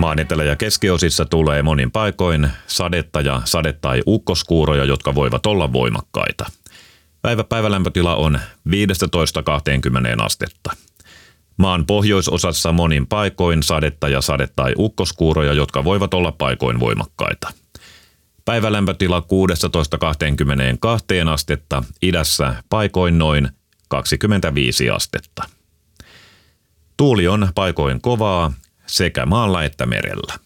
Maan etelä- ja keskiosissa tulee monin paikoin sadetta ja sade- tai ukkoskuuroja, jotka voivat olla voimakkaita. Päivälämpötila on 15–20 astetta. Maan pohjoisosassa monin paikoin sadetta ja sade- tai ukkoskuuroja, jotka voivat olla paikoin voimakkaita. Päivälämpötila 16–22 astetta, idässä paikoin noin 25 astetta. Tuuli on paikoin kovaa sekä maalla että merellä.